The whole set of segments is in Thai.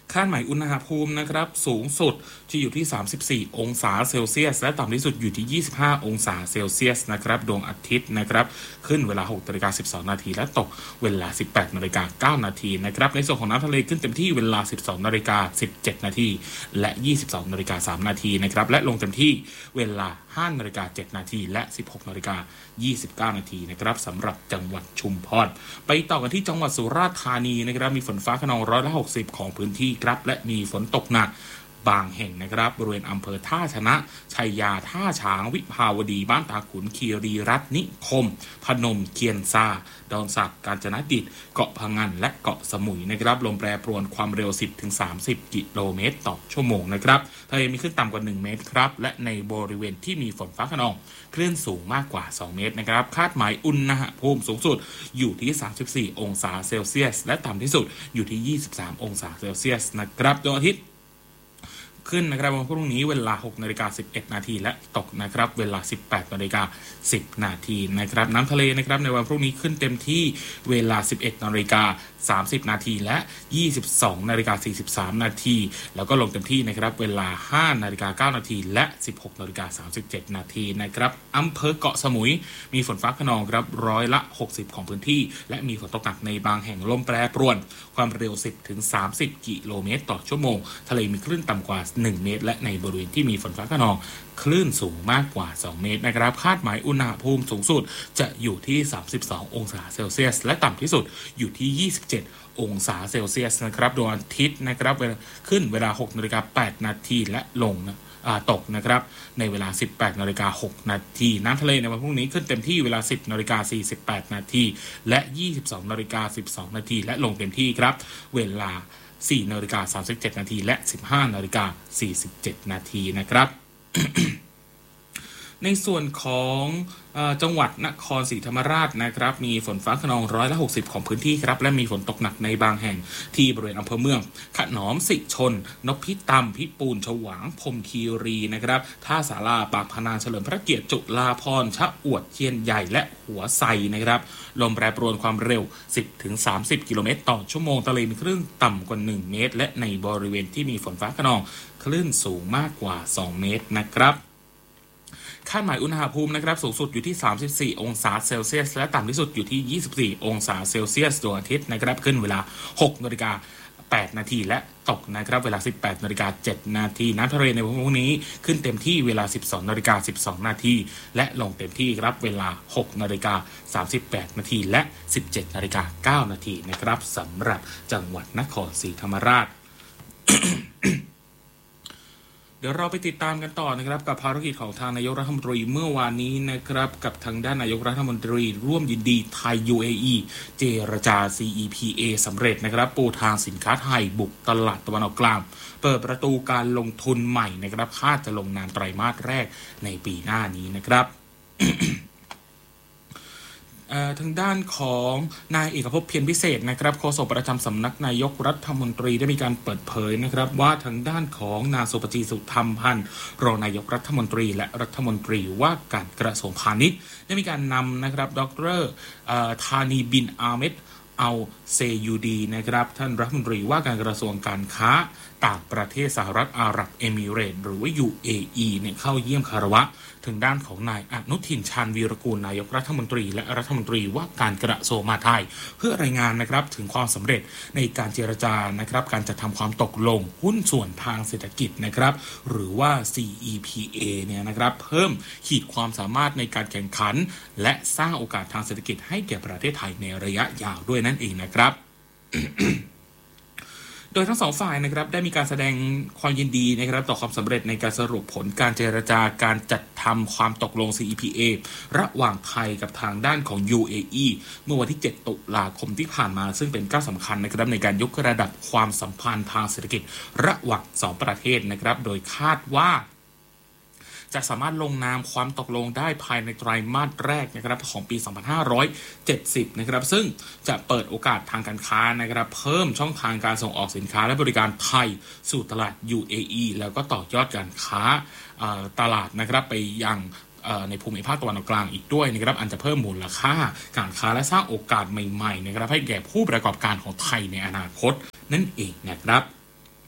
คาดหมายอุณหภูมินะครับสูงสุดจะอยู่ที่34องศาเซลเซียสและต่ำที่สุดอยู่ที่25องศาเซลเซียสนะครับดวงอาทิตย์นะครับขึ้นเวลา 6:12 นาทีและตกเวลา 18:09 นาทีนะครับในส่วนของน้ำทะเลขึ้นเต็มที่เวลา 12:17 นาทีและ 22:03 นาทีนะครับและลงเต็มที่เวลา 5:07 นาทีและ 16:29 นาทีนะครับสำหรับจังหวัดชุมพรไปต่อกันที่จังหวัดสุราษฎร์ธานีนะครับมีฝนฟ้าคะนอง160ของพื้นที่ครับและมีฝนตกหนักบางแห่งนะครับบริเวณอำเภอท่าชนะชัยยาท่าช้างวิภาวดีบ้านตาขุนคีรีรัตน์นิคมพนมเคียนซาดอนสักกาญจนดิตเกาะพะงันและเกาะสมุยนะครับลมแปรปรวนความเร็ว 10-30 กิโลเมตรต่อชั่วโมงนะครับทะเลมีคลื่นต่ำกว่า1เมตรครับและในบริเวณที่มีฝนฟ้าคะนองคลื่นสูงมากกว่า2เมตรนะครับคาดหมายอุณหภูมิสูงสุดอยู่ที่34องศาเซลเซียสและต่ำที่สุดอยู่ที่23องศาเซลเซียสนะครับดวงอาทิตย์ขึ้นนะครับวันพรุ่งนี้เวลา 6:11 นาทีและตกนะครับเวลา 18:10 นาทีนะครับน้ำทะเลนะครับในวันพรุ่งนี้ขึ้นเต็มที่เวลา 11:30 นาทีและ 22:43 นาทีแล้วก็ลงเต็มที่นะครับเวลา 5:09 นาทีและ 16:37 นาทีนะครับอำเภอเกาะสมุยมีฝนฟ้าคะนองครับ60%ของพื้นที่และมีฝนตกหนักในบางแห่งลมแปรปรวนความเร็ว 10-30 กิโลเมตรต่อชั่วโมงทะเลมีคลื่นต่ำกว่า1เมตรและในบริเวณที่มีฝนฟ้าคะนองคลื่นสูงมากกว่า2เมตรนะครับคาดหมายอุณหภูมิสูงสุดจะอยู่ที่32องศาเซลเซียสและต่ำที่สุดอยู่ที่27องศาเซลเซียสนะครับดวงอาทิตย์นะครับขึ้นเวลา 6:08 นาทีและลงตกนะครับในเวลา 18:06 นาทีน้ำทะเลในวันพรุ่งนี้ขึ้นเต็มที่เวลา 10:48 นาทีและ 22:12 นาทีและลงเต็มที่ครับเวลา 4:37 นาทีและ 15:47 นาทีนะครับ ในส่วนของจังหวัดนครศรีธรรมราชนะครับมีฝนฟ้าคะนอง60%ของพื้นที่ครับและมีฝนตกหนักในบางแห่งที่บริเวณอำเภอเมืองขนอมสิชนนพิตำพิปูนฉวางพรมคีรีนะครับท่าสาราปากพนังเฉลิมพระเกียรติจุฬาภรณ์ชะอวดเทียนใหญ่และหัวไซนะครับลมแปรปรวนความเร็ว 10-30 กิโลเมตรต่อชั่วโมงทะเลมีคลื่นต่ำกว่า1เมตรและในบริเวณที่มีฝนฟ้าคะนองคลื่นสูงมากกว่า2เมตรนะครับคาดหมายอุณหภูมินะครับสูงสุดอยู่ที่34องศาเซลเซียสและต่ำที่สุดอยู่ที่24องศาเซลเซียสดวงอาทิตย์นะครับขึ้นเวลา 6:08 นาทีและตกนะครับเวลา 18:07 นาทีน้ำทะเลในวันพรุ่งนี้ขึ้นเต็มที่เวลา 12:12 นาทีและลงเต็มที่ครับเวลา 6:38 นาทีและ 17:09 นาทีนะครับสำหรับจังหวัดนครศรีธรรมราช เดี๋ยวเราไปติดตามกันต่อนะครับกับภารกิจของทางนายกรัฐมนตรีเมื่อวานนี้นะครับกับทางด้านนายกรัฐมนตรีร่วมยินดีไทย UAE เจรจา CEPA สำเร็จนะครับปูทางสินค้าไทยบุกตลาดตะวันออกกลางเปิดประตูการลงทุนใหม่นะครับคาดจะลงนามไตรมาสแรกในปีหน้านี้นะครับ ทางด้านของนายเอกภพเพียรพิเศษนะครับโฆษกประจำสำนักนายกรัฐมนตรีได้มีการเปิดเผยนะครับว่าทางด้านของนางสุปจีสุธรรมพันธ์รองนายกรัฐมนตรีและรัฐมนตรีว่าการกระทรวงพาณิชย์ได้มีการนำนะครับดร.ธานีบินอาเมดเอาเซยูดีนะครับท่านรัฐมนตรีว่าการกระทรวงการค้าต่างประเทศสหรัฐอาหรับเอมิเรตส์หรือว่า UAE เนี่ยเข้าเยี่ยมคารวะถึงด้านของนายอนุทินชาญวีรกูลนายกรัฐมนตรีและรัฐมนตรีว่าการกระทรวงมหาดไทยเพื่อรายงานนะครับถึงความสำเร็จในการเจรจานะครับการจัดทำความตกลงหุ้นส่วนทางเศรษฐกิจนะครับหรือว่า CEPA เนี่ยนะครับเพิ่มขีดความสามารถในการแข่งขันและสร้างโอกาสทางเศรษฐกิจให้แก่ประเทศไทยในระยะยาวด้วยนั่นเองนะครับ โดยทั้งสองฝ่ายนะครับได้มีการแสดงความยินดีนะครับต่อความสำเร็จในการสรุปผลการเจรจาการจัดทำความตกลง CEPA ระหว่างไทยกับทางด้านของ UAE เมื่อวันที่ 7 ตุลาคมที่ผ่านมาซึ่งเป็นก้าวสำคัญนะครับในการยกระดับความสัมพันธ์ทางเศรษฐกิจระหว่าง2ประเทศนะครับโดยคาดว่าจะสามารถลงนามความตกลงได้ภายในไตรมาสแรกนะครับของปี 2570 นะครับซึ่งจะเปิดโอกาสทางการค้านะครับเพิ่มช่องทางการส่งออกสินค้าและบริการไทยสู่ตลาด UAE แล้วก็ต่อยอดการค้าตลาดนะครับไปยังในภูมิภาคตะวันออกกลางอีกด้วยนะครับอันจะเพิ่มมูลค่าการค้าและสร้างโอกาสใหม่ๆนะครับให้แก่ผู้ประกอบการของไทยในอนาคตนั่นเองนะครับ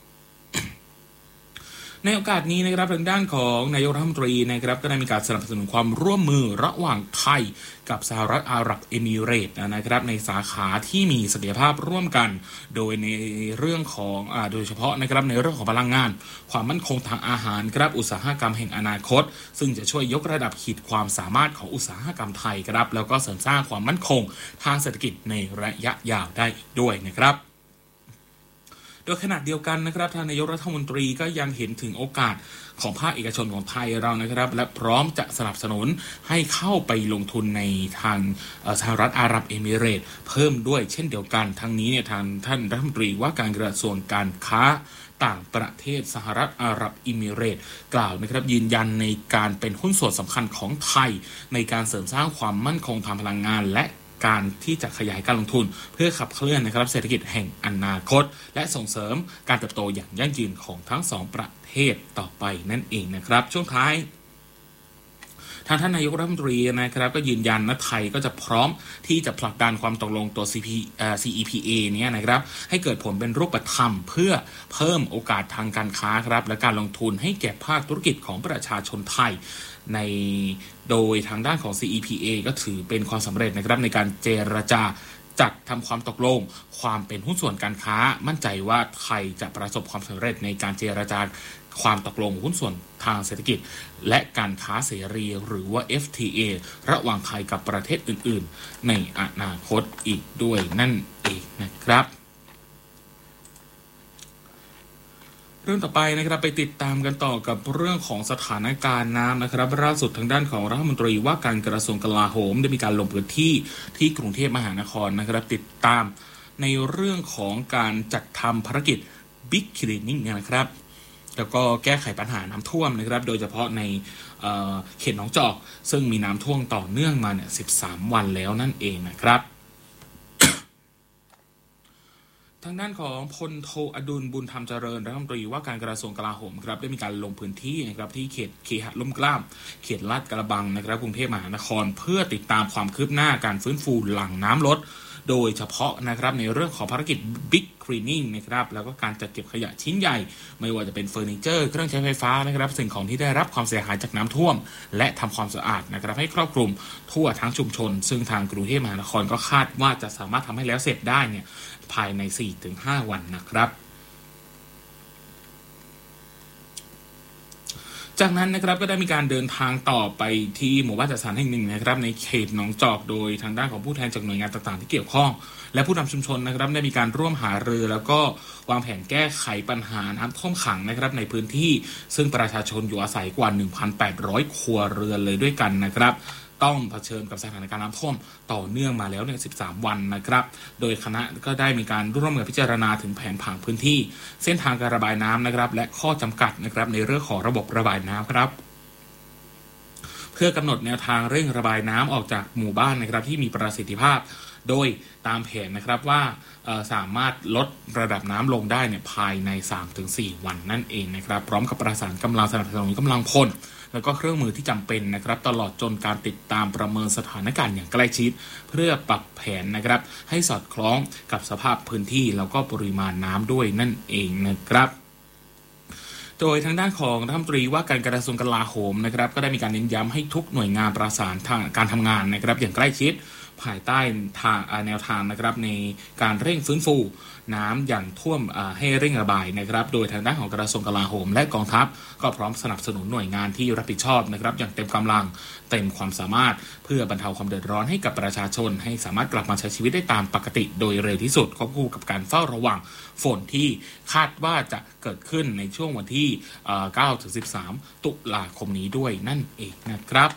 ในโอกาสนี้นะครับทางด้านของนายกรัฐมนตรีนะครับก็ได้มีการสนับสนุนความร่วมมือระหว่างไทยกับสหรัฐอาหรับเอมิเรตส์นะครับในสาขาที่มีศักยภาพร่วมกันโดยในเรื่องของโดยเฉพาะนะครับในเรื่องของพลังงานความมั่นคงทางอาหารครับอุตสาหกรรมแห่งอนาคตซึ่งจะช่วยยกระดับขีดความสามารถของอุตสาหกรรมไทยครับแล้วก็เสริมสร้างความมั่นคงทางเศรษฐกิจในระยะยาวได้อีกด้วยนะครับโดยขณะเดียวกันนะครับทางนายกรัฐมนตรีก็ยังเห็นถึงโอกาสของภาคเอกชนของไทยเรานะครับและพร้อมจะสนับสนุนให้เข้าไปลงทุนในทางสหรัฐอาหรับเอมิเรตส์เพิ่มด้วยเช่นเดียวกันทั้งนี้เนี่ยทางท่านรัฐมนตรีว่าการกระทรวงการค้าต่างประเทศสหรัฐอาหรับเอมิเรตส์กล่าวนะครับยืนยันในการเป็นหุ้นส่วนสำคัญของไทยในการเสริมสร้างความมั่นคงทางพลังงานและการที่จะขยายการลงทุนเพื่อขับเคลื่อนนะครับเศรษฐกิจแห่งอนาคตและส่งเสริมการเติบโตอย่างยั่งยืนของทั้งสองประเทศต่อไปนั่นเองนะครับช่วงท้ายท่านนายกรัฐมนตรีนะครับก็ยืนยันนะไทยก็จะพร้อมที่จะผลักดันความตกลงตัว CEPA เนี่ยนะครับให้เกิดผลเป็นรูปธรรมเพื่อเพิ่มโอกาสทางการค้าครับและการลงทุนให้แก่ภาคธุรกิจของประชาชนไทยโดยทางด้านของ CEPA ก็ถือเป็นความสำเร็จนะครับในการเจรจาจัดทำความตกลงความเป็นหุ้นส่วนการค้ามั่นใจว่าไทยจะประสบความสำเร็จในการเจรจาความตกลงหุ้นส่วนทางเศรษฐกิจและการค้าเสรีหรือว่า FTA ระหว่างไทยกับประเทศอื่นๆในอนาคตอีกด้วยนั่นเองนะครับเรื่องต่อไปนะครับไปติดตามกันต่อกับเรื่องของสถานการณ์น้ำนะครับล่าสุดทางด้านของรัฐมนตรีว่าการกระทรวงกลาโหมได้มีการลงพื้นที่ที่กรุงเทพมหานครนะครับติดตามในเรื่องของการจัดทำภารกิจ Big Cleaning นะครับแล้วก็แก้ไขปัญหาน้ำท่วมนะครับโดยเฉพาะในเขตหนองจอกซึ่งมีน้ำท่วมต่อเนื่องมาเนี่ย13 วันแล้วนั่นเองนะครับทางด้านของพลโทอดุลบุญธรรมเจริญรัฐมนตรีว่าการกระทรวงกลาโหมครับได้มีการลงพื้นที่นะครับที่เขตเคหะล่มเกล้าเขตลาดกระบังนะครับกรุงเทพมหานครเพื่อติดตามความคืบหน้าการฟื้นฟูหลังน้ำลดโดยเฉพาะนะครับในเรื่องของภารกิจ Big Cleaning นะครับแล้วก็การจัดเก็บขยะชิ้นใหญ่ไม่ว่าจะเป็นเฟอร์นิเจอร์เครื่องใช้ไฟฟ้านะครับสิ่งของที่ได้รับความเสียหายจากน้ำท่วมและทำความสะอาดนะครับให้ครอบคลุมทั่วทั้งชุมชนซึ่งทางกรุงเทพมหานครก็คาดว่าจะสามารถทำให้แล้วเสร็จได้เนี่ยภายใน 4-5 วันนะครับจากนั้นนะครับก็ได้มีการเดินทางต่อไปที่หมู่บ้านจัดสรรแห่งหนึ่งนะครับในเขตหนองจอกโดยทางด้านของผู้แทนจากหน่วยงานต่างๆที่เกี่ยวข้องและผู้นำชุมชนนะครับได้มีการร่วมหารือแล้วก็วางแผนแก้ไขปัญหาน้ำท่วมขังนะครับในพื้นที่ซึ่งประชาชนอยู่อาศัยกว่า 1,800 ครัวเรือนเลยด้วยกันนะครับต้องเผชิญกับสถานการณ์น้ำท่วมต่อเนื่องมาแล้วเนี่ย13 วันนะครับโดยคณะก็ได้มีการร่วมกันพิจารณาถึงแผนผังพื้นที่เส้นทางการระบายน้ำนะครับและข้อจำกัดนะครับในเรื่องของระบบระบายน้ำครับเพื่อกำหนดแนวทางเร่งระบายน้ำออกจากหมู่บ้านนะครับที่มีประสิทธิภาพโดยตามแผนนะครับว่าสามารถลดระดับน้ำลงได้เนี่ยภายใน 3-4 วันนั่นเองนะครับพร้อมกับประสานกำลังสนับสนุนกำลังพลแล้วก็เครื่องมือที่จำเป็นนะครับตลอดจนการติดตามประเมินสถานการณ์อย่างใกล้ชิดเพื่อปรับแผนนะครับให้สอดคล้องกับสภาพพื้นที่แล้วก็ปริมาณน้ำด้วยนั่นเองนะครับโดยทางด้านของรัฐมนตรีว่าการกระทรวงกลาโหมนะครับก็ได้มีการเน้นย้ำให้ทุกหน่วยงานประสานทางการทำงานนะครับอย่างใกล้ชิดภายใต้แนวทางนะครับในการเร่งฟื้นฟูน้ำอย่างท่วมให้เร่งระบายนะครับโดยทางด้านของกระทรวงกลาโหมและกองทัพก็พร้อมสนับสนุนหน่วยงานที่รับผิดชอบนะครับอย่างเต็มกำลังเต็มความสามารถเพื่อบรรเทาความเดือดร้อนให้กับประชาชนให้สามารถกลับมาใช้ชีวิตได้ตามปกติโดยเร็วที่สุดควบคู่กับการเฝ้าระวังฝนที่คาดว่าจะเกิดขึ้นในช่วงวันที่9-13 ตุลาคมนี้ด้วยนั่นเองนะครับ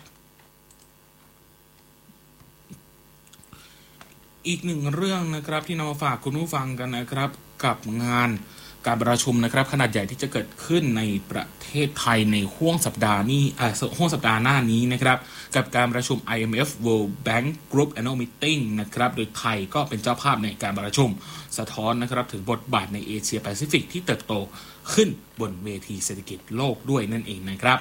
อีกหนึ่งเรื่องนะครับที่นำมาฝากคุณผู้ฟังกันนะครับกับงานการประชุมนะครับขนาดใหญ่ที่จะเกิดขึ้นในประเทศไทยในห้วงสัปดาห์หน้านี้นะครับกับการประชุม IMF World Bank Group Annual Meeting นะครับโดยไทยก็เป็นเจ้าภาพในการประชุมสะท้อนนะครับถึงบทบาทในเอเชียแปซิฟิกที่เติบโตขึ้นบนเวทีเศรษฐกิจโลกด้วยนั่นเองนะครับ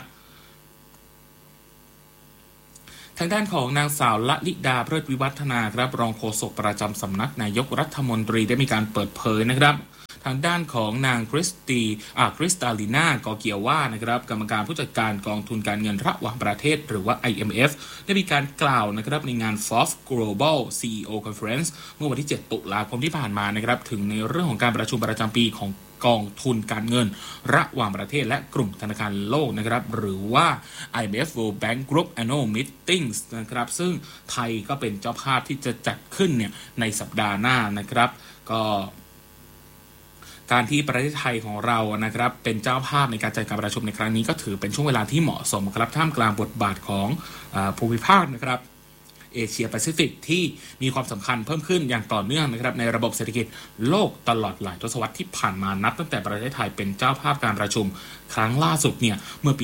ทางด้านของนางสาวละลิดาเพลิดวิวัฒนาครับรองโฆษกประจำสำนักนายกรัฐมนตรีได้มีการเปิดเผยนะครับทางด้านของนางคริสตาลิน่ากอเกียวว่านะครับกรรมการผู้จัดการกองทุนการเงินระหว่างประเทศหรือว่า IMF ได้มีการกล่าวนะครับในงาน Fourth Global CEO Conference เมื่อวันที่ 7 ตุลาคมที่ผ่านมานะครับถึงในเรื่องของการประชุมประจำปีของกองทุนการเงินระหว่างประเทศและกลุ่มธนาคารโลกนะครับหรือว่า IMF World Bank Group Annual Meetings นะครับซึ่งไทยก็เป็นเจ้าภาพที่จะจัดขึ้นเนี่ยในสัปดาห์หน้านะครับก็การที่ประเทศไทยของเรานะครับเป็นเจ้าภาพในการจัดการประชุมในครั้งนี้ก็ถือเป็นช่วงเวลาที่เหมาะสมครับท่ามกลางบทบาทของภูมิภาคนะครับเอเชียแปซิฟิกที่มีความสำคัญเพิ่มขึ้นอย่างต่อเนื่องนะครับในระบบเศรษฐกิจโลกตลอดหลายทศวรรษที่ผ่านมานับตั้งแต่ประเทศไทยเป็นเจ้าภาพการประชุมครั้งล่าสุดเนี่ยเมื่อปี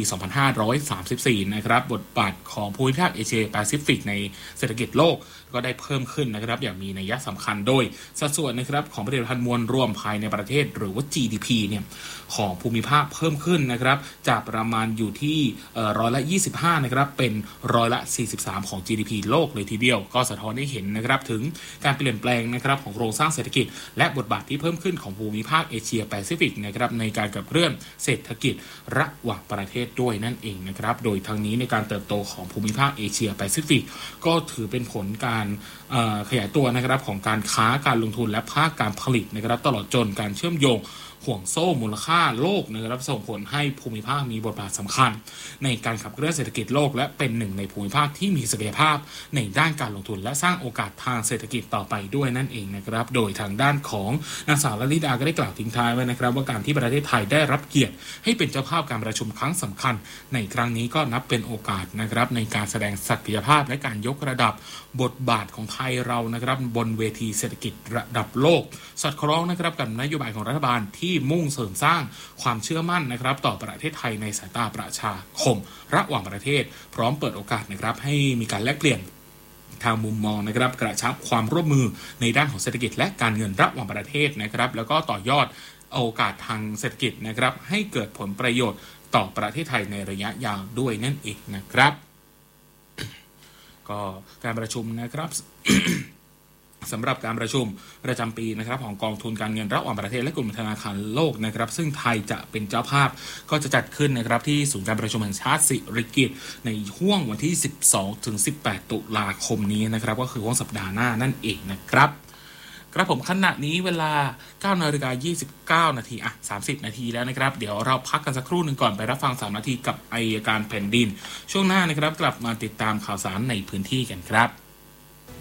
2534 นะครับบทบาทของภูมิภาคเอเชียแปซิฟิกในเศรษฐกิจโลกก็ได้เพิ่มขึ้นนะครับอย่างมีนัยสำคัญโดยสัดส่วนนะครับของผลิตภัณฑ์มวลรวมภายในประเทศหรือว่า GDP เนี่ยของภูมิภาคเพิ่มขึ้นนะครับจากประมาณอยู่ที่25%นะครับเป็น43%ของ GDP โลกเลยทีเดียวก็สะท้อนให้เห็นนะครับถึงการเปลี่ยนแปลงนะครับของโครงสร้างเศรษฐกิจและบทบาทที่เพิ่มขึ้นของภูมิภาคเอเชียแปซิฟิกนะครับในการขับเคลื่อนเศรษฐกิจระหว่างประเทศด้วยนั่นเองนะครับโดยทั้งนี้ในการเติบโตของภูมิภาคเอเชียแปซิฟิกก็ถือเป็นผลการขยายตัวนะครับของการค้าการลงทุนและภาคการผลิตนะครับตลอดจนการเชื่อมโยงห่วงโซ่มูลค่าโลกนะครับส่งผลให้ภูมิภาคมีบทบาทสำคัญในการขับเคลื่อนเศรษฐกิจโลกและเป็นหนึ่งในภูมิภาคที่มีศักยภาพในด้านการลงทุนและสร้างโอกาสทางเศรษฐกิจต่อไปด้วยนั่นเองนะครับโดยทางด้านของนางสาวลลิดาก็ได้กล่าวทิ้งท้ายไว้นะครับว่าการที่ประเทศไทยได้รับเกียรติให้เป็นเจ้าภาพการประชุมครั้งสำคัญในครั้งนี้ก็นับเป็นโอกาสนะครับในการแสดงศักยภาพและการยกระดับบทบาทของไทยเรานะครับบนเวทีเศรษฐกิจระดับโลกสอดคล้องนะครับกับนโยบายของรัฐบาลที่มุ่งเสริมสร้างความเชื่อมั่นนะครับต่อประเทศไทยในสายตาประชาคมระหว่างประเทศพร้อมเปิดโอกาสนะครับให้มีการแลกเปลี่ยนทางมุมมองนะครับกระชับความร่วมมือในด้านของเศรษฐกิจและการเงินระหว่างประเทศนะครับแล้วก็ต่อยอดโอกาสทางเศรษฐกิจนะครับให้เกิดผลประโยชน์ต่อประเทศไทยในระยะยาวด้วยนั่นเองนะครับก็การประชุมนะครับ สำหรับการประชุมประจำปีนะครับของกองทุนการเงินระหว่างประเทศและกลุ่มธนาคารโลกนะครับซึ่งไทยจะเป็นเจ้าภาพก็จะจัดขึ้นนะครับที่ศูนย์การประชุมแห่งชาติสิริกิติ์ในช่วงวันที่12 ถึง 18 ตุลาคมนี้นะครับก็คือช่วงสัปดาห์หน้านั่นเองนะครับครับผมขณะนี้เวลา 9:29 นาที30 นาทีแล้วนะครับเดี๋ยวเราพักกันสักครู่หนึ่งก่อนไปรับฟัง3 นาทีกับอัยการแผ่นดินช่วงหน้านะครับกลับมาติดตามข่าวสารในพื้นที่กันครับ